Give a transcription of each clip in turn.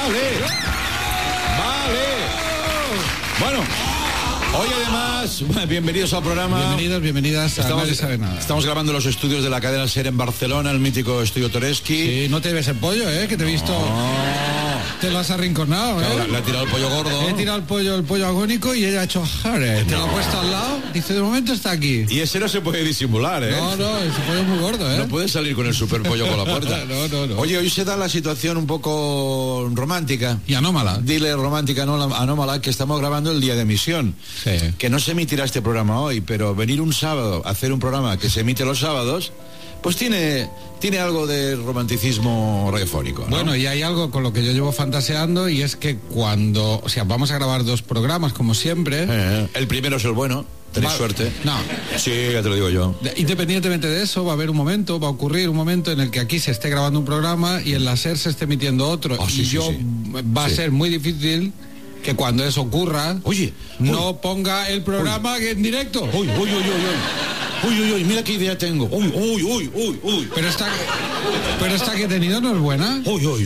Bueno, hoy además, bienvenidos al programa. Bienvenidas a Nadie Sabe Nada. Estamos grabando en los estudios de la cadena SER en Barcelona, el mítico estudio Toreski. Sí, no te ves el pollo, que te he visto. Te lo has arrinconado, Claro, le ha tirado el pollo gordo. He tirado el pollo agónico y ella ha hecho jare. Te lo ha puesto al lado. Dice, de momento está aquí. Y ese no se puede disimular, No, ese pollo es muy gordo, No puede salir con el super pollo por la puerta. No. Oye, hoy se da la situación un poco romántica. Y anómala. Dile romántica, anómala, que estamos grabando el día de emisión. Sí. Que no se emitirá este programa hoy, pero venir un sábado a hacer un programa que se emite los sábados, pues tiene algo de romanticismo radiofónico, ¿no? Bueno, y hay algo con lo que yo llevo fantaseando, y es que vamos a grabar 2 programas como siempre. El primero es el bueno. Tenéis suerte. No. Sí, ya te lo digo yo. Independientemente de eso, va a ocurrir un momento en el que aquí se esté grabando un programa y en la SER se esté emitiendo otro. Va a ser muy difícil que cuando eso ocurra, no ponga el programa en directo. Uy, mira qué idea tengo. Uy. Pero esta que he tenido no es buena.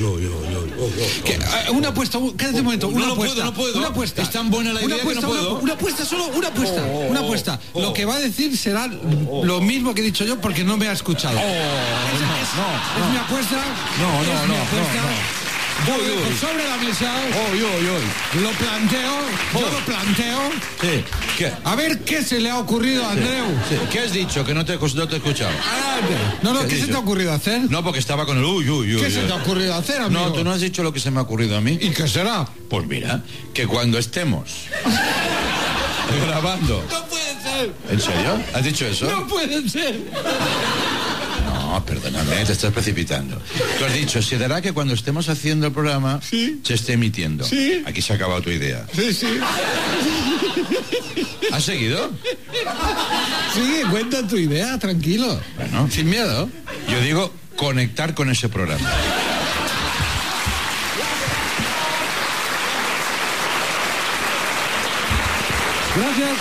Una apuesta, quédate un momento, una apuesta. No puedo. Una apuesta. Es tan buena la idea que no puedo. Una apuesta, solo una apuesta. Una apuesta. Lo que va a decir será lo mismo que he dicho yo porque no me ha escuchado. Es mi apuesta. No. Sobre la mesa. Lo planteo. Yo lo planteo. Sí. ¿Qué? A ver qué se le ha ocurrido a Andreu. Sí. ¿Qué has dicho? Que no te he escuchado. ¿Qué se te ha ocurrido hacer? No, porque estaba con el uy. ¿Qué se te ha ocurrido hacer, amigo? No, tú no has dicho lo que se me ha ocurrido a mí. ¿Y qué será? Pues mira, que cuando estemos grabando. No puede ser. ¿En serio? ¿Has dicho eso? No puede ser. No, perdóname, te estás precipitando. Tú has dicho, se dará que cuando estemos haciendo el programa se esté emitiendo. Sí. Aquí se ha acabado tu idea. Sí. ¿Has seguido? Sí, cuenta tu idea, tranquilo. Bueno. Sin miedo. Yo digo conectar con ese programa. Gracias.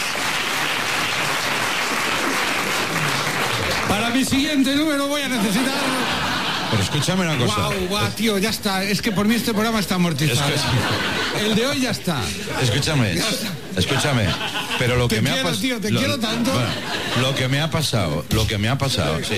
Para mi siguiente número voy a necesitar... Pero escúchame una cosa. Wow, tío, ya está. Es que por mí este programa está amortizado. El de hoy ya está. Escúchame. Pero lo que me ha pasado... Tío, te quiero tanto. Bueno, lo que me ha pasado, sí.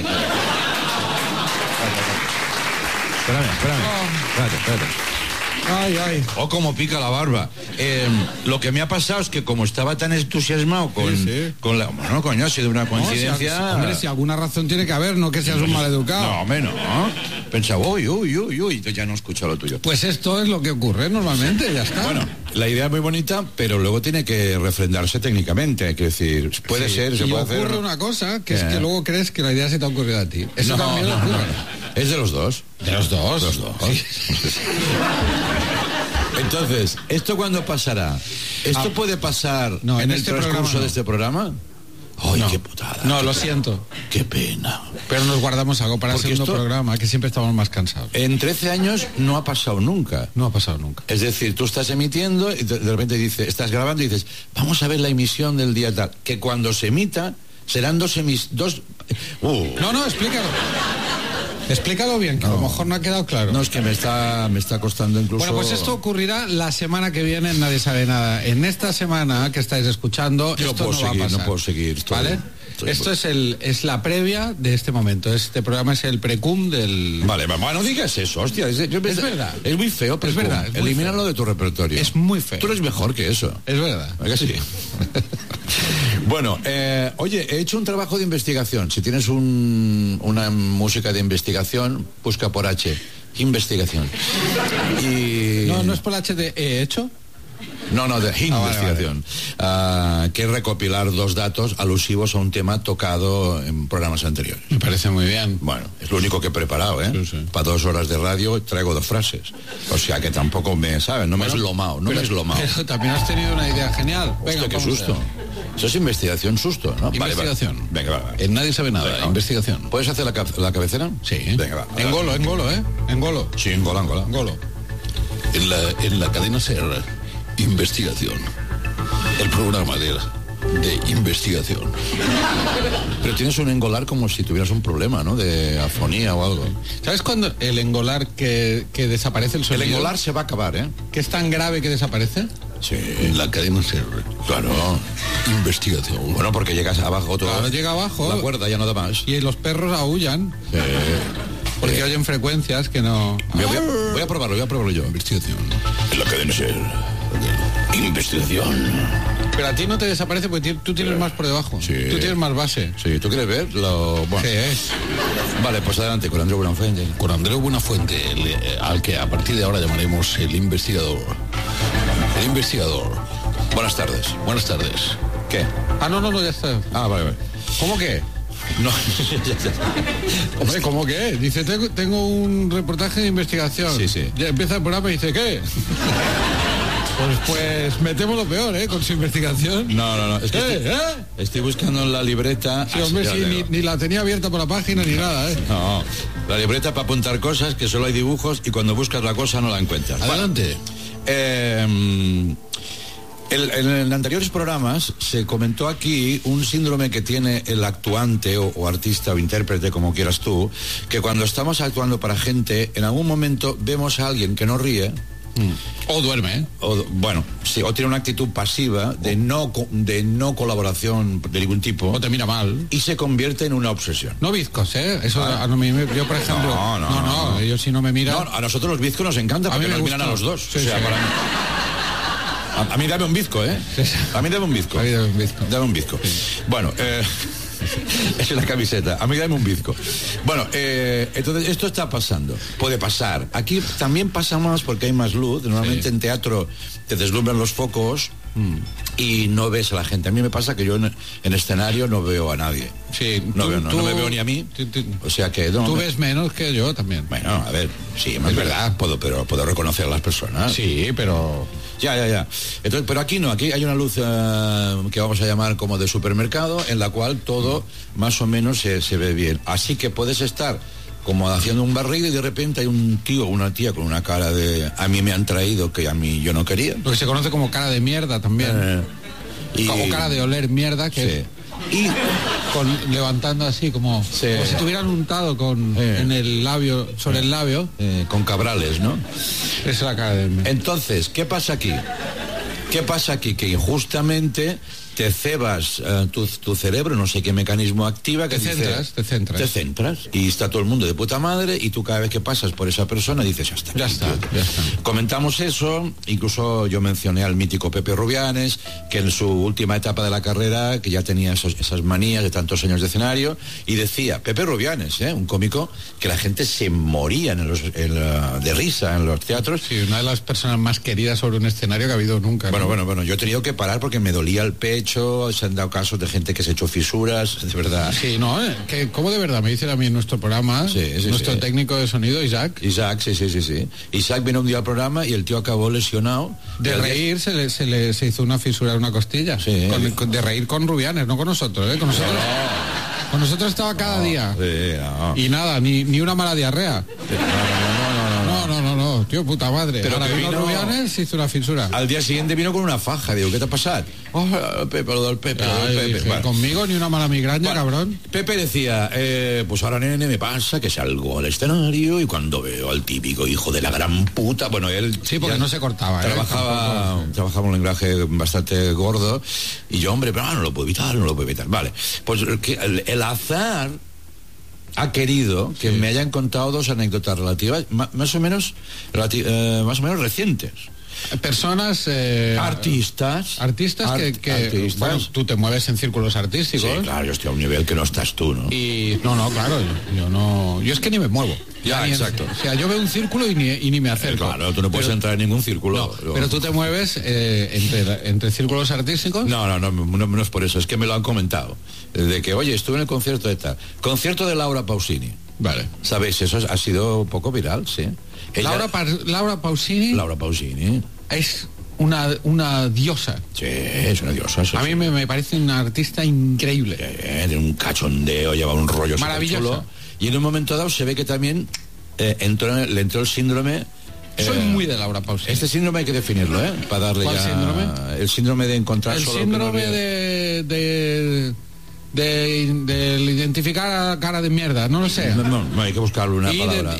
Espérate. Ay. Oh, como pica la barba. Lo que me ha pasado es que como estaba tan entusiasmado con la... Bueno, coño, ha sido una coincidencia... Si alguna razón tiene que haber, no que seas un maleducado. No, hombre, no. Pensaba, uy, ya no he escuchado lo tuyo. Pues esto es lo que ocurre normalmente, ya está. Bueno, la idea es muy bonita, pero luego tiene que refrendarse técnicamente. Hay que decir, puede ser, se puede hacer... ocurre una cosa, que es que luego crees que la idea se te ha ocurrido a ti. Eso también ocurre. No. Es de los dos. ¿De los dos? Sí. Entonces, ¿esto cuándo pasará? ¿Esto puede pasar en el transcurso de este programa? ¡Ay, qué putada! No, lo siento. ¡Qué pena! Pero nos guardamos algo para el segundo programa, que siempre estamos más cansados. En 13 años no ha pasado nunca. No ha pasado nunca. Es decir, tú estás emitiendo y de repente estás grabando y dices, vamos a ver la emisión del día tal. Que cuando se emita serán dos... No, explícalo. Explícalo bien, que a lo mejor no ha quedado claro. No, es que me está costando incluso... Bueno, pues esto ocurrirá la semana que viene en Nadie Sabe Nada. En esta semana que estáis escuchando, Yo esto no puedo seguir. ¿Vale? Esto es la previa de este momento. Este programa es el precum del... Vale, mamá, no digas eso, hostia. Es verdad. Es muy feo, pero es verdad. Elimínalo de tu repertorio. Es muy feo. Tú eres mejor que eso. Es verdad. ¿A que sí? Bueno, oye, he hecho un trabajo de investigación. Si tienes una música de investigación, busca por H. Investigación. Y... No es por H de he hecho. No, de investigación. Vale. Que es recopilar 2 datos alusivos a un tema tocado en programas anteriores. Me parece muy bien. Bueno, es lo único que he preparado, ¿eh? Sí. Para 2 horas de radio traigo 2 frases. O sea que tampoco me, ¿sabes? No me es lomao, me es lomao. Pero también has tenido una idea genial. Venga, qué susto. Eso es investigación, susto, ¿no? Investigación. Vale. Venga, va. En Nadie Sabe Nada. Venga, investigación. ¿Puedes hacer la cabecera? Sí. Venga, va. Engolo, ¿eh? Engolo. Sí, Engolo. En la cadena SER, investigación. El programa del de investigación. Pero tienes un engolar como si tuvieras un problema, ¿no? De afonía o algo. ¿Sabes cuando el engolar que desaparece el sonido? El engolar se va a acabar, ¿eh? ¿Que es tan grave que desaparece? Sí, la cadena ser. Claro. Investigación. Bueno, porque llegas abajo todo. Claro, llega abajo. La cuerda ya no da más. Y los perros aúllan. Sí. Porque oyen frecuencias que no... Voy a probarlo yo. Investigación. En la cadena ser. Investigación. Pero a ti no te desaparece porque tú tienes más por debajo. Sí. Tú tienes más base. Sí, ¿tú quieres ver? Bueno. Sí, Vale, pues adelante, con Andreu Buenafuente. Con Andreu Buenafuente, al que a partir de ahora llamaremos el investigador. El investigador. Buenas tardes. Buenas tardes. ¿Qué? No, ya está. Vale. ¿Cómo que? No. Hombre, ¿cómo que? Dice, tengo un reportaje de investigación. Sí. Ya empieza el programa y dice, ¿qué? Pues metemos lo peor, con su investigación. No. Es que estoy buscando en la libreta. Sí, hombre, ni la tenía abierta por la página ni nada, No, la libreta para apuntar cosas, que solo hay dibujos y cuando buscas la cosa no la encuentras. Adelante. En anteriores programas se comentó aquí un síndrome que tiene el actuante o artista o intérprete, como quieras tú, que cuando estamos actuando para gente, en algún momento vemos a alguien que no ríe. O duerme, o tiene una actitud pasiva de no colaboración de ningún tipo. O te mira mal. Y se convierte en una obsesión. No bizcos, Eso yo, por ejemplo... No. Ellos si no me miran... No, a nosotros los bizcos nos encanta porque nos miran a los dos. Sí, para mí... A mí dame un bizco, A mí dame un bizco. Dame un bizco. Sí. Bueno, es la camiseta. A mí dame un bizco. Bueno, entonces esto está pasando. Puede pasar. Aquí también pasa más porque hay más luz. Normalmente en teatro te deslumbran los focos y no ves a la gente. A mí me pasa que yo en escenario no veo a nadie. Sí, no me veo ni a mí. O sea que... tú ves menos que yo también. Bueno, a ver, sí, es verdad. Puedo reconocer a las personas. Sí, pero... Ya. Entonces, pero aquí no, aquí hay una luz que vamos a llamar como de supermercado, en la cual todo más o menos se ve bien. Así que puedes estar como haciendo un barrido y de repente hay un tío o una tía con una cara de a mí me han traído que a mí yo no quería. Lo que se conoce como cara de mierda también. Como cara de oler mierda que... Y levantando así como si tuvieran untado en el labio, sobre el labio. Con cabrales, ¿no? Esa es la cara de... Entonces, ¿qué pasa aquí? Que injustamente te cebas tu cerebro, no sé qué mecanismo activa, que te centras. Y está todo el mundo de puta madre y tú cada vez que pasas por esa persona dices, ya está. Comentamos eso, incluso yo mencioné al mítico Pepe Rubianes, que en su última etapa de la carrera, que ya tenía esas manías de tantos años de escenario, y decía, Pepe Rubianes, un cómico que la gente se moría de risa en los teatros. Sí, una de las personas más queridas sobre un escenario que ha habido nunca. Bueno, yo he tenido que parar porque me dolía el pecho. Se han dado casos de gente que se ha hecho fisuras, de verdad. Sí, no, ¿cómo de verdad? Me dicen a mí en nuestro programa, nuestro técnico de sonido, Isaac, sí. Isaac vino un día al programa y el tío acabó lesionado. De reír se hizo una fisura en una costilla. Sí. De reír con Rubianes, no con nosotros, Con nosotros. No. Con nosotros estaba cada día. Sí, no. Y nada, ni una mala diarrea. No, tío, puta madre. Pero ahora vino Rubianes, se hizo una fisura. Al día siguiente vino con una faja. Digo, ¿qué te ha pasado? Pepe, lo del Pepe. Bueno. Conmigo ni una mala migraña, cabrón. Pepe decía, pues ahora, nene, me pasa que salgo al escenario y cuando veo al típico hijo de la gran puta, bueno, él... Sí, porque no se cortaba. Trabajaba un lenguaje bastante gordo y yo, hombre, pero no lo puedo evitar. Vale, pues el azar ha querido que me hayan contado dos anécdotas relativas, más o menos recientes. Personas artistas que bueno, tú te mueves en círculos artísticos. Sí, claro, yo estoy a un nivel que no estás tú, ¿no? Y claro, yo es que ni me muevo. Ya, exacto. O sea, yo veo un círculo y ni me acerco. Claro, tú no puedes entrar en ningún círculo. No, pero tú te mueves entre círculos artísticos. No es por eso, es que me lo han comentado. De que, oye, estuve en el concierto concierto de Laura Pausini. Vale. ¿Sabéis? Eso ha sido un poco viral, sí. Laura Pausini. Laura Pausini es una diosa. Sí, es una diosa. A mí me parece una artista increíble. De un cachondeo, lleva un rollo maravilloso. Y en un momento dado se ve que también le entró el síndrome Soy muy de Laura Pausini. Este síndrome hay que definirlo, ¿eh? Para darle ¿Cuál ya... síndrome? El síndrome de encontrar El solo... síndrome de identificar a la cara de mierda, no lo sé. No, hay que buscarle una palabra.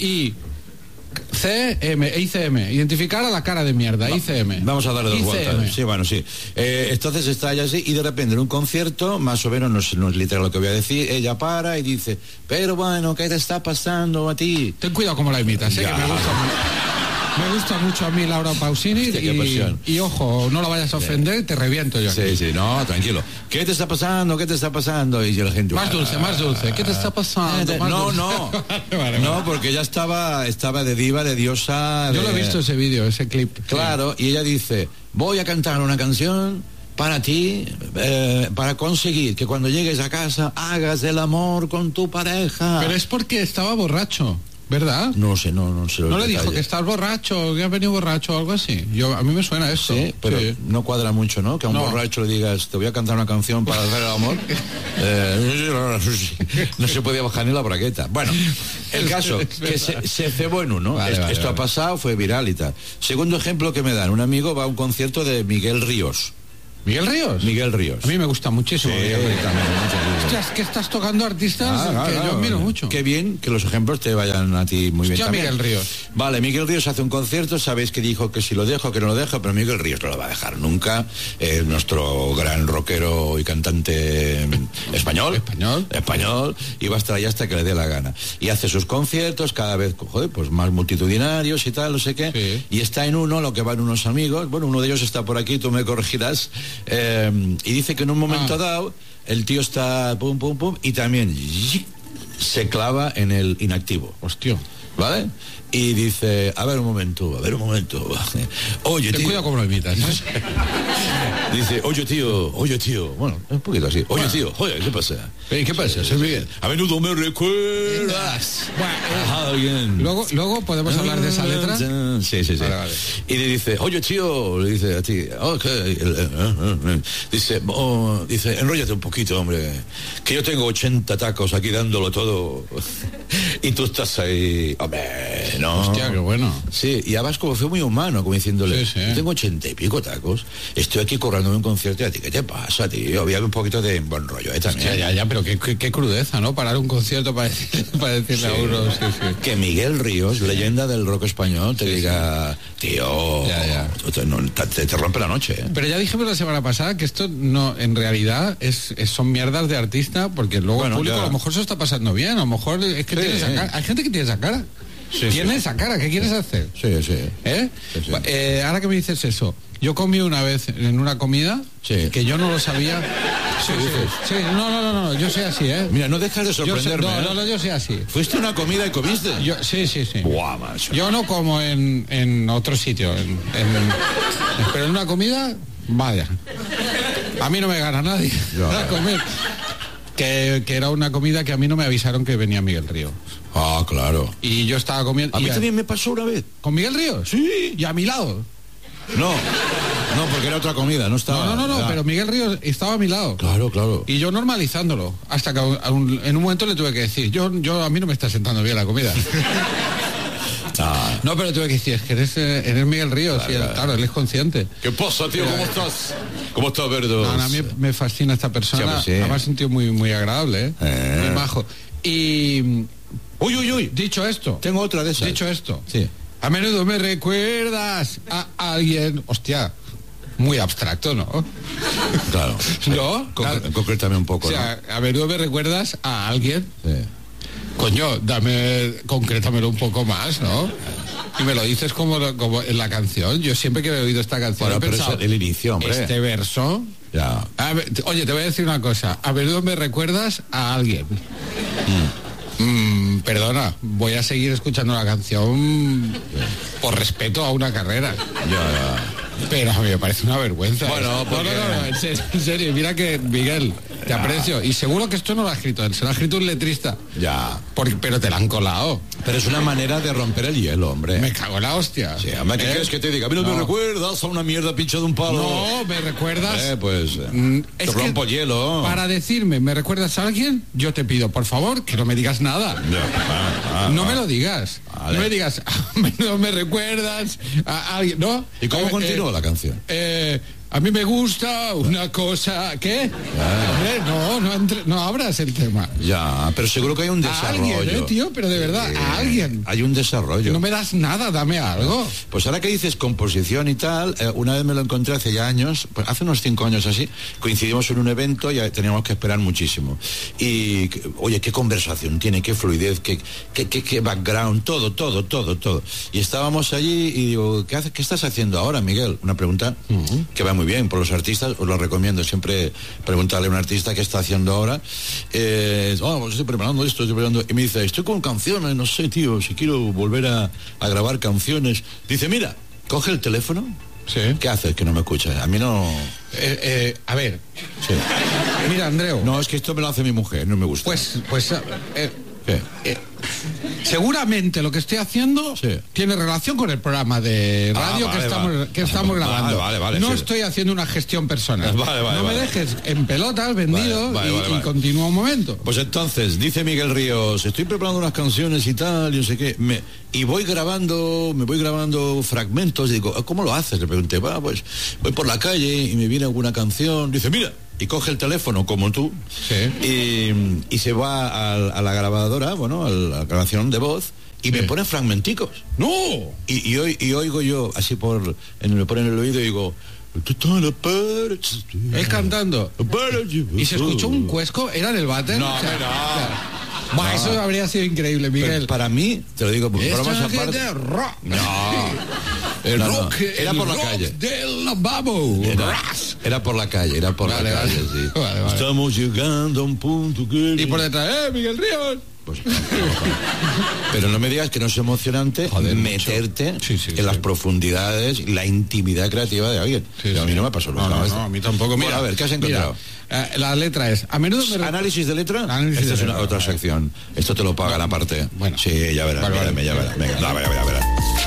ICM, identificar a la cara de mierda, ICM. Vamos a darle dos vueltas. Sí, bueno, sí. Entonces está ella así y de repente en un concierto, más o menos, no es literal lo que voy a decir, ella para y dice, pero bueno, ¿qué te está pasando a ti? Ten cuidado como la imitas, que me gusta mucho a mí Laura Pausini. Hostia, y ojo, no la vayas a ofender, te reviento yo aquí. Sí, no, tranquilo. ¿Qué te está pasando? ¿Qué te está pasando? Y la gente... Más dulce. ¿Qué te está pasando? No, porque ella estaba de diva, de diosa... Yo lo he visto ese vídeo, ese clip. Claro, y ella dice, voy a cantar una canción para ti, para conseguir que cuando llegues a casa hagas el amor con tu pareja. Pero es porque estaba borracho, ¿verdad? No sé, no sé. ¿No le dijo que estás borracho, que has venido borracho o algo así? A mí me suena eso. Sí, pero no cuadra mucho, ¿no? Que a un borracho le digas, te voy a cantar una canción para hacer el amor. No se podía bajar ni la bragueta. Bueno, el caso, que se cebó en uno. Esto ha pasado, fue viral y tal. Segundo ejemplo que me dan, un amigo va a un concierto de Miguel Ríos. ¿Miguel Ríos? Miguel Ríos. A mí me gusta muchísimo. Sí, Miguel Ríos. también, hostia, es que estás tocando artistas que yo admiro mucho. Qué bien que los ejemplos te vayan a ti muy bien también. Miguel Ríos. Vale, Miguel Ríos hace un concierto, sabéis que dijo que si lo dejo, que no lo dejo, pero Miguel Ríos no lo va a dejar nunca. Nuestro gran rockero y cantante español, y va a estar ahí hasta que le dé la gana. Y hace sus conciertos cada vez, pues más multitudinarios y tal, no sé qué. Sí. Y está en uno, lo que van unos amigos, bueno, uno de ellos está por aquí, tú me corregirás. Y dice que en un momento dado el tío está pum pum pum y también se clava en el inactivo. Hostia. ¿Vale? Y dice, a ver un momento. Oye, ten cuidado como lo imitas, ¿no? Dice, oye tío, bueno, un poquito así. Oye tío, ¿qué pasa? ¿Qué pasa? Soy Miguel. A menudo me recuerdas a alguien. Luego podemos hablar de esa letra. Sí. Vale. Y le dice, oye tío, le dice a ti, dice, enróllate un poquito, hombre, que yo tengo 80 tacos aquí dándolo todo y tú estás ahí, hombre, no. Hostia, qué bueno. Sí, y además como fue muy humano, como diciéndole, yo tengo 80 y pico tacos, estoy aquí cobrando un concierto y a ti, ¿qué te pasa, tío? Había un poquito de buen rollo, también. Ya, pero qué crudeza, ¿no? Parar un concierto para decirle a uno, sí. Que Miguel Ríos, leyenda del rock español, te diga, tío, te rompe la noche, ¿eh? Pero ya dijimos la semana pasada que esto no, en realidad son mierdas de artista, porque luego el público a lo mejor se está pasando bien, a lo mejor es que tiene esa cara. Hay gente que tiene esa cara. Tiene esa cara, ¿qué quieres hacer? Sí. Ahora que me dices eso, yo comí una vez en una comida que yo no lo sabía. Sí. No, yo soy así, ¿eh? Mira, no dejas de sorprenderme. Yo soy así. ¿Fuiste a una comida y comiste? Sí. Buah, macho. Yo no como en otro sitio, pero en una comida, vaya. A mí no me gana nadie a comer. Que era una comida que a mí no me avisaron que venía Miguel Ríos. Ah, claro. Y yo estaba comiendo... A mí también me pasó una vez. ¿Con Miguel Ríos? Sí. ¿Y a mi lado? No, porque era otra comida, no estaba... No, pero Miguel Ríos estaba a mi lado. Claro. Y yo normalizándolo, hasta que en un momento le tuve que decir, yo a mí no me está sentando bien la comida. No, pero tuve que decir, es que eres Miguel Ríos, claro, él es consciente. ¿Qué pasa, tío? ¿Cómo estás? ¿Cómo estás, Verdos? No, a mí me fascina esta persona, además un tío muy, muy agradable, muy majo. Y... Uy, dicho esto. Tengo otra de esas. Dicho esto. Sí. A menudo me recuerdas a alguien, hostia, muy abstracto, ¿no? Claro. ¿No? Concrétame un poco. O sea, a menudo me recuerdas a alguien. Sí. Coño, concrétamelo un poco más, ¿no? Y me lo dices como en la canción. Yo siempre que he oído esta canción he pensado, pero es el inicio, hombre. Este verso... Ya. Oye, te voy a decir una cosa. A menudo me recuerdas a alguien. Perdona, voy a seguir escuchando la canción por respeto a una carrera. Pero a mí me parece una vergüenza. Bueno, porque... no, en serio, mira que, Miguel, te aprecio. Y seguro que esto no lo ha escrito él, se lo ha escrito un letrista. Ya. Pero te la han colado. Pero es una manera de romper el hielo, hombre. Me cago en la hostia. Sí, ¿qué quieres que te diga? A mí no me recuerdas a una mierda pinchada de un palo. No, me recuerdas... te rompo el hielo. Para decirme, ¿me recuerdas a alguien? Yo te pido, por favor, que no me digas nada. No me lo digas. Vale. No me digas, no me recuerdas a alguien, ¿no? ¿Y cómo continúa la canción? A mí me gusta una cosa... ¿Qué? No abras el tema. Ya, pero seguro que hay un desarrollo. A alguien, tío, pero de verdad, a alguien. Hay un desarrollo. No me das nada, dame algo. Pues ahora que dices composición y tal, una vez me lo encontré hace ya años, pues hace unos 5 años así, coincidimos en un evento y teníamos que esperar muchísimo. Y, oye, qué conversación tiene, qué fluidez, qué background, todo. Y estábamos allí y digo, ¿qué estás haciendo ahora, Miguel? Una pregunta que va muy bien por los artistas, os lo recomiendo siempre preguntarle a un artista qué está haciendo ahora. Pues estoy preparando esto, y me dice, estoy con canciones, no sé, tío, si quiero volver a grabar canciones. Dice, mira, coge el teléfono. Sí. ¿Qué haces que no me escuchas? A mí no... a ver. Sí. Mira, Andreu. No, es que esto me lo hace mi mujer, no me gusta. Pues seguramente lo que estoy haciendo tiene relación con el programa de radio que estamos grabando. No estoy haciendo una gestión personal. No me dejes en pelotas, vendido, y continúa un momento. Pues entonces, dice Miguel Ríos, estoy preparando unas canciones y tal, y no sé qué, me voy grabando fragmentos, y digo, ¿cómo lo haces? Le pregunté, pues voy por la calle y me viene alguna canción, dice, mira, y coge el teléfono como tú y se va a la grabadora, a la grabación de voz y me pone fragmenticos. ¡No! Y oigo yo así me pone en el oído y digo, él cantando y se escuchó un cuesco, ¿era en el váter? No. Eso habría sido increíble, Miguel. Pero para mí, te lo digo, bromas aparte. El rock, era por la calle. Del lavabo. Era por la calle, sí. Vale. Estamos llegando a un punto que... Y por detrás, Miguel Ríos. Pues, pero no me digas que no es emocionante meterte en las profundidades y la intimidad creativa de alguien. A mí no me pasó nunca. No, a mí tampoco. Mira, a ver, ¿qué has encontrado? La letra es, a menudo ¿Análisis de letra? Esta es otra sección. Esto te lo pagan aparte. Bueno. Sí, ya verás. Ya verás. Venga, ya verás.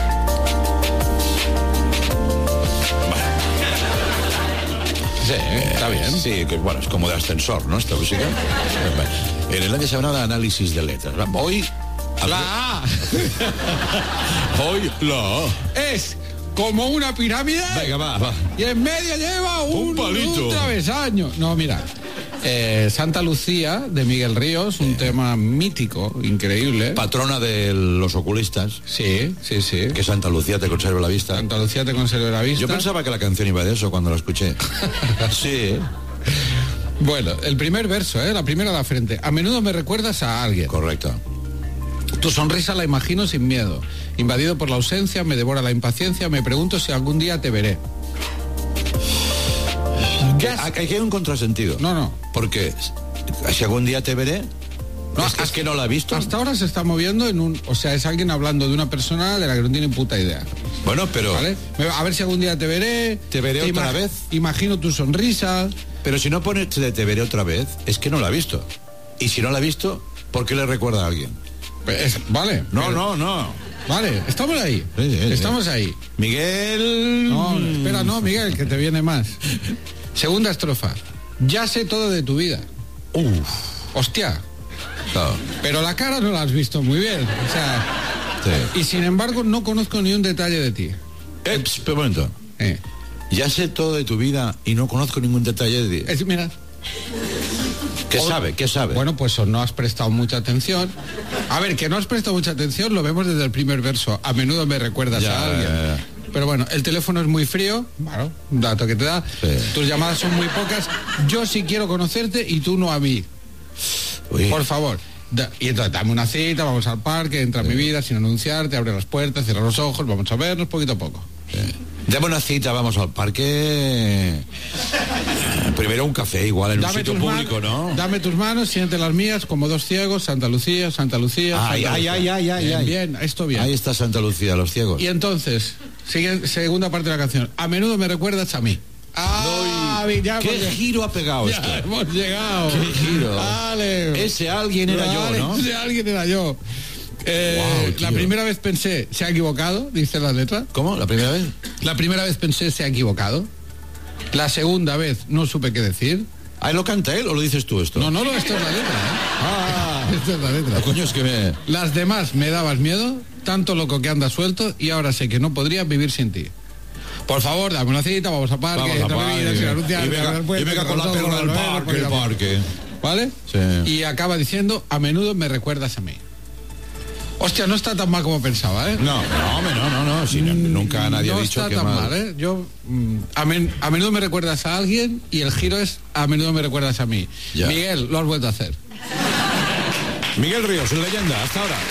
Sí, está bien. Sí, que bueno, es como de ascensor, ¿no? Esta música. En el año se llama análisis de letras. Hoy... La A. Hoy la A. Es como una pirámide. Venga, va. Y en medio lleva un palito. Un travesaño. No, mira. Santa Lucía, de Miguel Ríos, un tema mítico, increíble. Patrona de los oculistas. Sí. Que Santa Lucía te conserve la vista. Santa Lucía te conserve la vista. Yo pensaba que la canción iba de eso cuando la escuché. Sí. Bueno, el primer verso, la primera a la frente. A menudo me recuerdas a alguien. Correcto. Tu sonrisa la imagino sin miedo. Invadido por la ausencia, me devora la impaciencia, me pregunto si algún día te veré. Aquí hay un contrasentido. No. Porque si algún día te veré... No, es que no la he visto. Hasta ahora se está moviendo en un... O sea, es alguien hablando de una persona de la que no tiene puta idea. Bueno, pero... ¿Vale? A ver si algún día te veré. ¿Te veré otra vez? Imagino tu sonrisa. Pero si no pones te veré otra vez, es que no la ha visto. Y si no la ha visto, ¿por qué le recuerda a alguien? Vale. No. Vale, estamos ahí. Sí. Estamos ahí. Miguel... No, espera, Miguel, que te viene más. Segunda estrofa. Ya sé todo de tu vida. Hostia. Claro. Pero la cara no la has visto muy bien. O sea... Sí. Y sin embargo no conozco ni un detalle de ti. Pero un momento. Ya sé todo de tu vida y no conozco ningún detalle de ti. Mira. ¿Qué sabe? Bueno, pues no has prestado mucha atención. A ver, que no has prestado mucha atención lo vemos desde el primer verso. A menudo me recuerdas a alguien. Pero bueno, el teléfono es muy frío, bueno, un dato que te da. Sí. Tus llamadas son muy pocas. Yo sí quiero conocerte y tú no a mí. Uy. Por favor. Y entonces dame una cita, vamos al parque, entra a mi vida sin anunciarte, abre las puertas, cierra los ojos, vamos a vernos poquito a poco. Dame una cita, vamos al parque. Primero un café, igual en un sitio público, ¿no? Dame tus manos, siente las mías, como dos ciegos, Santa Lucía, Santa Lucía. Ay. Bien, esto bien. Ahí está Santa Lucía, los ciegos. Y entonces, segunda parte de la canción. A menudo me recuerdas a mí. ¿Qué giro ha pegado esto? Ya hemos llegado. ¿Qué giro? Vale. Ese alguien era yo, ¿no? Ese alguien era yo. La primera vez pensé, se ha equivocado, dice la letra. ¿Cómo? ¿La primera vez? La primera vez pensé, se ha equivocado. La segunda vez no supe qué decir. ¿Lo canta él o lo dices tú esto? No, esto es la letra. Esto es la letra. Coño, es que Las demás me dabas miedo, tanto loco que andas suelto, y ahora sé que no podría vivir sin ti. Por favor, dame una cita, vamos a parque. Y venga con la perla del parque. ¿Vale? Sí. Y acaba diciendo, a menudo me recuerdas a mí. Hostia, no está tan mal como pensaba, ¿eh? No. Si nunca nadie ha dicho que no está tan mal, ¿eh? Yo, a menudo me recuerdas a alguien y el giro es, a menudo me recuerdas a mí. Ya. Miguel, lo has vuelto a hacer. Miguel Ríos, leyenda, hasta ahora.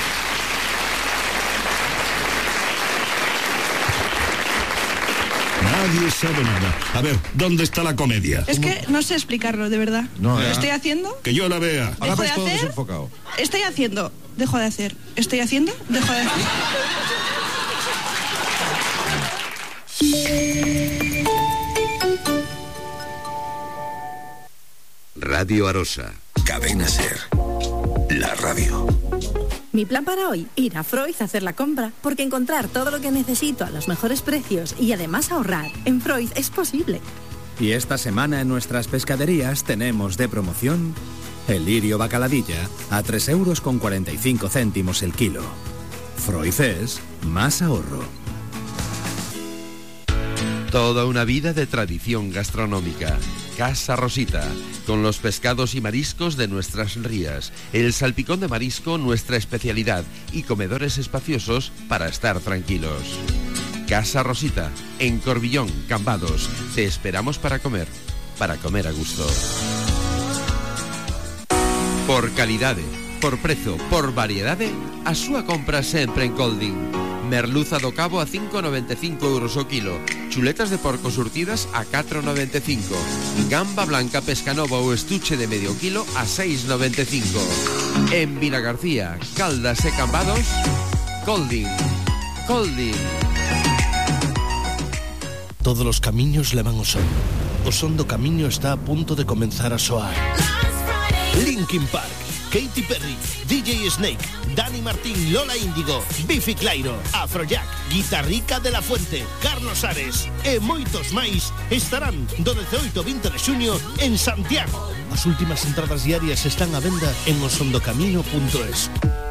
Nadie sabe nada. A ver, ¿dónde está la comedia? Es que no sé explicarlo, de verdad. No, ¿Lo estoy haciendo? Que yo la vea. ¿Dejo de hacer? Desenfocado. Estoy haciendo. Dejo de hacer. Estoy haciendo. Dejo de hacer. Radio Arosa. Cadena Ser. La radio. Mi plan para hoy, ir a Freud a hacer la compra, porque encontrar todo lo que necesito a los mejores precios y además ahorrar en Freud es posible. Y esta semana en nuestras pescaderías tenemos de promoción el lirio bacaladilla a 3,45 € el kilo. Freud es más ahorro. Toda una vida de tradición gastronómica. Casa Rosita, con los pescados y mariscos de nuestras rías, el salpicón de marisco nuestra especialidad y comedores espaciosos para estar tranquilos. Casa Rosita, en Corbillón, Cambados. Te esperamos para comer a gusto. Por calidad, por precio, por variedad, a súa compra sempre en Colding. Merluza do cabo a 5,95 € o kilo. Chuletas de porco surtidas a 4,95. Gamba blanca pescanova ou estuche de medio kilo a 6,95. En Vilagarcía, Caldas e Cambados, Colding. Todos los camiños levan ao son. O son do camiño está a punto de comenzar a soar. Linkin Park, Katy Perry, DJ Snake, Dani Martín, Lola Índigo, Bifi Clyro, Afrojack, Guitarrica de la Fuente, Carlos Ares e moitos máis estarán do 18 ao 20 de xuño en Santiago. As últimas entradas diarias están á venda en osondocamino.es.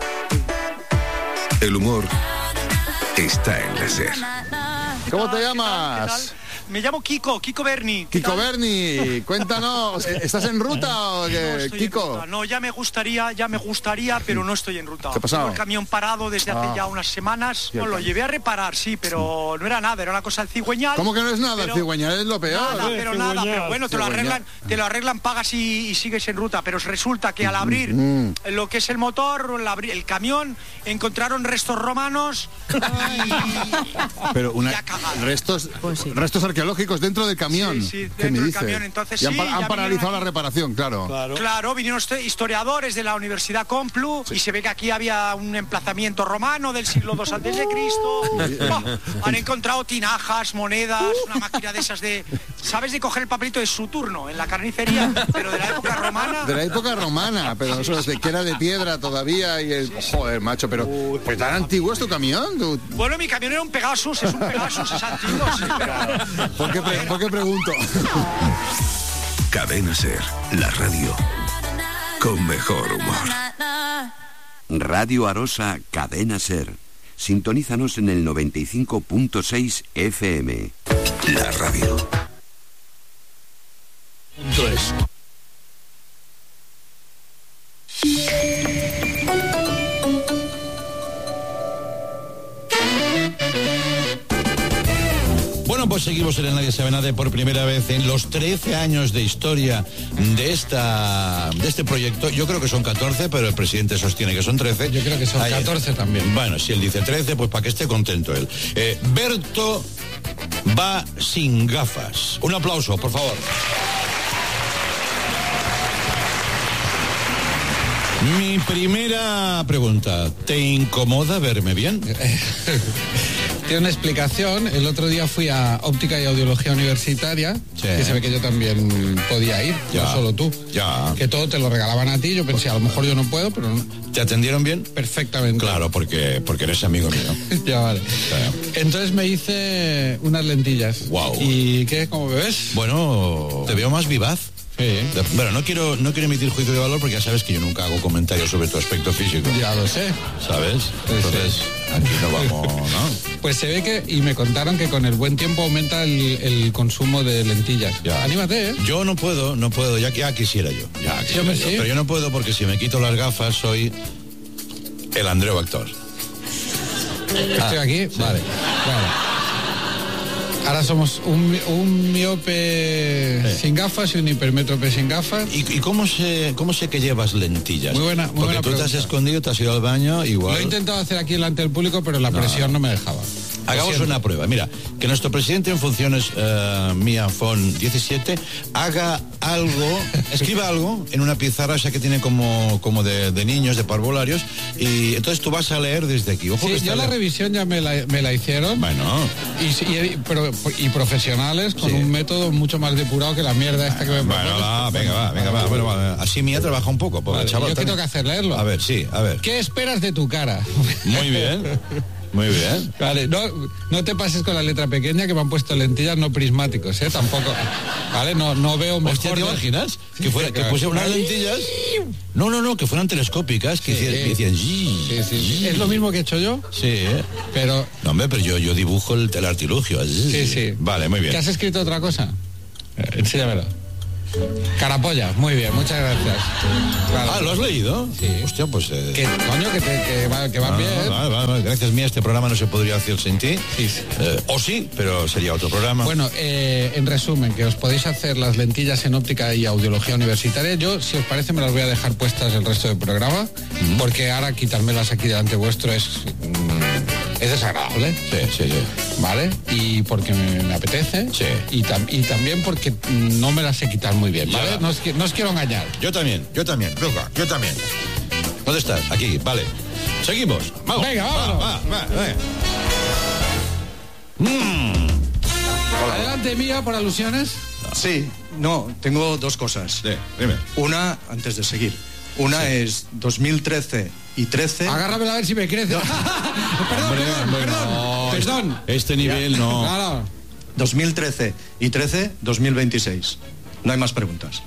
El humor está en la SER. ¿Cómo te llamas? Me llamo Kiko Berni. Kiko Berni, cuéntanos, ¿estás en ruta o qué, no Kiko? No, ya me gustaría, pero no estoy en ruta. ¿Qué ha pasado? Tengo el camión parado desde hace ya unas semanas. Bueno, lo llevé a reparar, sí, pero no era nada, era una cosa del cigüeñal. ¿Cómo que no es nada? El cigüeñal es lo peor. Nada, pero bueno, te lo arreglan, pagas y sigues en ruta, pero resulta que al abrir lo que es el motor, el camión, encontraron restos romanos Pero restos arqueológicos dentro del camión. Sí, ¿Qué me dentro del dices? camión, entonces y han paralizado la reparación, claro. Claro, vinieron historiadores de la Universidad Complu y se ve que aquí había un emplazamiento romano del siglo II antes de Cristo. Han encontrado tinajas, monedas, una máquina de esas de, ¿sabes? De coger el papelito de su turno en la carnicería, pero de la época romana. De la época romana, pero eso es de que era de piedra todavía y el... Joder, macho, pero pues tan antiguo es tu camión. Bueno, mi camión era un Pegasus, es antiguo, sí, pero... ¿Por qué pregunto? Cadena Ser, la radio con mejor humor. Radio Arosa, Cadena Ser. Sintonízanos en el 95.6 FM. La radio. Bueno, pues seguimos en el Nadie Sabe Nada por primera vez en los 13 años de historia de este proyecto. Yo creo que son 14, pero el presidente sostiene que son 13. Yo creo que son 14 también. Bueno, si él dice 13, pues para que esté contento él. Berto va sin gafas. Un aplauso, por favor. Mi primera pregunta, ¿te incomoda verme bien? Tiene una explicación. El otro día fui a Óptica y Audiología Universitaria, que se ve que yo también podía ir, ya, no solo tú. Ya. Que todo te lo regalaban a ti. Yo pensé, a lo mejor yo no puedo, pero no. ¿Te atendieron bien? Perfectamente. Claro, porque eres amigo mío. Ya, vale. Entonces me hice unas lentillas. Wow. ¿Y qué? ¿Cómo me ves? Bueno, te veo más vivaz. Sí. Bueno, no quiero emitir juicio de valor porque ya sabes que yo nunca hago comentarios sobre tu aspecto físico. Ya lo sé. ¿Sabes? Entonces, aquí no vamos, ¿no? Pues se ve que, y me contaron que con el buen tiempo aumenta el consumo de lentillas. Ya. Anímate, ¿eh? Yo no puedo, ya quisiera yo. Ya quisiera yo. Sí. Pero yo no puedo porque si me quito las gafas soy el Andreu actor. Estoy aquí, sí. Vale. Ahora somos un miope sin gafas y un hipermétrope sin gafas. ¿Y cómo sé que llevas lentillas? Muy buena Porque tú pregunta. te has escondido, te has ido al baño, igual. Lo he intentado hacer aquí delante del público, pero la presión no me dejaba. Hagamos una prueba. Mira, que nuestro presidente en funciones, Mia Fon 17, haga algo, escriba algo en una pizarra esa que tiene como de niños, de parvularios, y entonces tú vas a leer desde aquí. Ojo, sí, que yo la revisión ya me la hicieron. Bueno. Y profesionales con un método mucho más depurado que la mierda esta que me propones. Bueno, venga, va. Bueno, así Mía trabaja un poco. Vale, chaval, ¿yo qué tengo que hacer? ¿Leerlo? A ver, sí, a ver. ¿Qué esperas de tu cara? Muy bien. Muy bien. Vale, no te pases con la letra pequeña, que me han puesto lentillas no prismáticos, tampoco. Vale, no veo mejor. Hostia, ¿te imaginas? Que fuese unas lentillas. No, que fueran telescópicas, que decían sí. ¿Es lo mismo que he hecho yo? Sí, Pero. No, hombre, pero yo dibujo el artilugio. Sí. Vale, muy bien. ¿Qué has escrito otra cosa? Enséñamelo. Carapolla, muy bien, muchas gracias. Claro. ¿Lo has leído? Sí. Hostia, pues... Que va bien. Vale. Gracias, Mía, este programa no se podría hacer sin ti. Sí. O sí, pero sería otro programa. Bueno, en resumen, que os podéis hacer las lentillas en óptica y audiología universitaria. Yo, si os parece, me las voy a dejar puestas el resto del programa, porque ahora quitármelas aquí delante vuestro es desagradable. Sí. ¿Vale? Y porque me apetece. Sí. Y también porque no me las sé quitar muy bien, ¿vale? No os quiero engañar. Yo también. ¿Dónde estás? Aquí, vale. Seguimos. Vamos. Venga, vámonos. Va. Adelante, Mía, por alusiones. Sí, tengo dos cosas. Sí, dime. Una, antes de seguir. Una es 2013 y 13. Agárramela a ver si me crece. Perdón. Este nivel no. Claro. 2013 y 13, 2026. No hay más preguntas.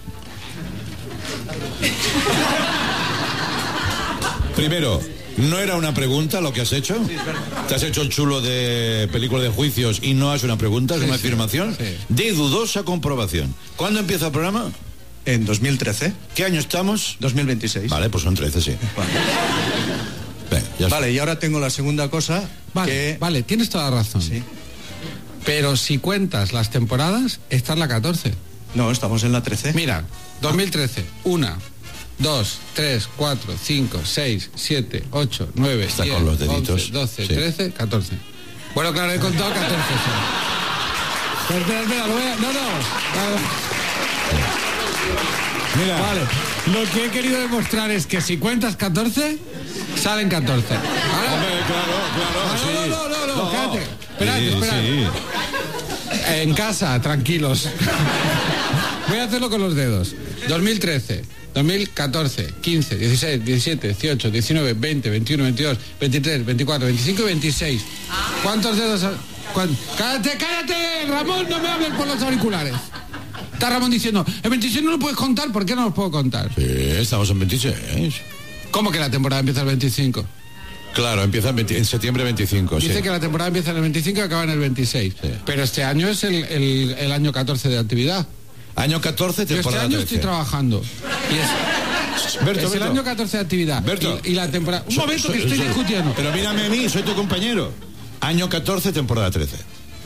Primero, ¿no era una pregunta lo que has hecho? Sí, es verdad. ¿Te has hecho el chulo de película de juicios y no es una pregunta, es una afirmación? Sí. De dudosa comprobación. ¿Cuándo empieza el programa? En 2013. ¿Qué año estamos? 2026. Vale, pues son 13, sí. Vale, y ahora tengo la segunda cosa. Vale, tienes toda la razón. Sí. Pero si cuentas las temporadas, está en la 14. No, estamos en la 13. Mira, 2013, 1, 2, 3, 4, 5, 6, 7, 8, 9, Está 10, con los deditos. 11, 12, Sí. 13, 14. Bueno, claro, he contado 14. Pero espera, lo voy a... No. Mira. Vale, lo que he querido demostrar es que si cuentas 14, salen 14. Hombre, claro, No, espérate. En casa, tranquilos. Voy a hacerlo con los dedos. 2013, 2014, 15, 16, 17, 18, 19, 20, 21, 22, 23, 24, 25 y 26. ¿Cuántos dedos? ¡Cállate, Ramón! No me hables por los auriculares. Está Ramón diciendo, el 26 no lo puedes contar, ¿por qué no los puedo contar? Sí, estamos en 26. ¿Cómo que la temporada empieza el 25? Claro, empieza en septiembre 25. Dice sí. que la temporada empieza en el 25 y acaba en el 26. Sí. Pero este año es el año 14 de actividad. Año 14, temporada Yo este año 13. estoy trabajando. Y es el año 14 de actividad. Berto, y la temporada... Un momento que estoy discutiendo. Pero mírame a mí, soy tu compañero. Año 14, temporada 13.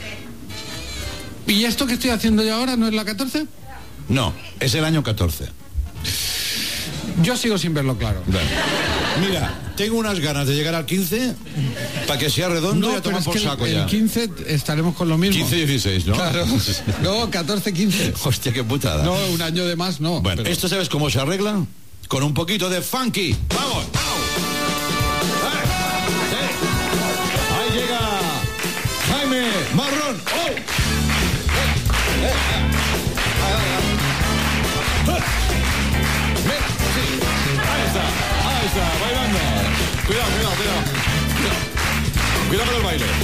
¿Y esto que estoy haciendo yo ahora no es la 14? No, es el año 14. Yo sigo sin verlo claro. Bueno. Mira, tengo unas ganas de llegar al 15 para que sea redondo y a tomar por saco ya. El 15 estaremos con lo mismo. 15-16, ¿no? Claro. No, 14-15. Hostia, qué putada. No, un año de más, no. Bueno, ¿esto sabes cómo se arregla? Con un poquito de funky. ¡Vamos! Ahí llega Jaime Marrón. ¡Oh! Ahí está, bailando. Cuidado con el baile.